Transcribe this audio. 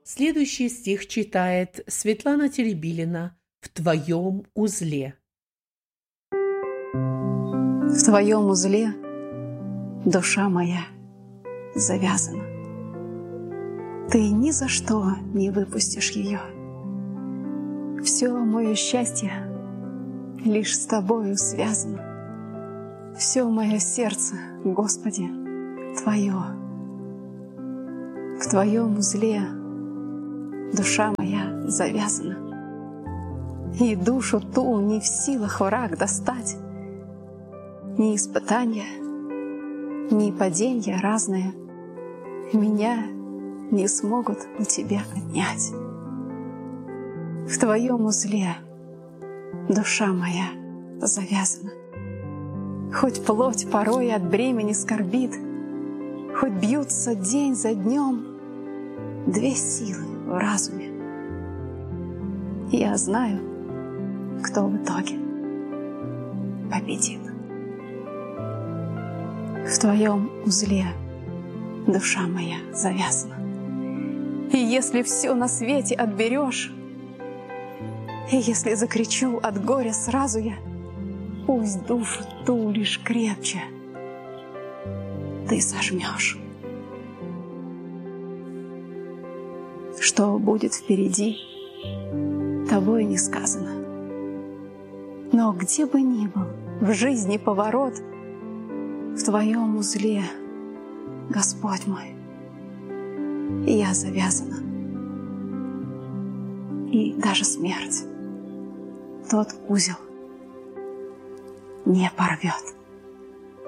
Следующий стих читает Светлана Теребилина «В твоем узле». В твоем узле душа моя завязана. Ты ни за что не выпустишь ее. Все мое счастье лишь с тобою связано. Все мое сердце, Господи, Твое. В Твоем узле душа моя завязана. И душу ту не в силах враг достать. Ни испытания, ни падения разные меня не смогут у Тебя отнять. В Твоем узле душа моя завязана. Хоть плоть порой от бремени скорбит, хоть бьются день за днем две силы в разуме. Я знаю, кто в итоге победит. В Твоем узле душа моя завязана. И если все на свете отберешь, и если закричу от горя сразу я, пусть душу ту лишь крепче ты сожмешь. Что будет впереди, того и не сказано. Но где бы ни был в жизни поворот, в Твоем узле, Господь мой, я завязана. И даже смерть тот узел не порвет.